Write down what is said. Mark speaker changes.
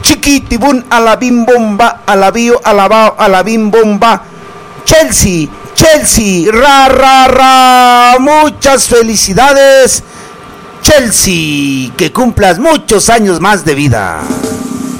Speaker 1: chiquitibún, alabim bomba, alabío, alabao, alabim bomba. Chelsea, Chelsea, ra, ra, ra, muchas felicidades, Chelsea, que cumplas muchos años más de vida.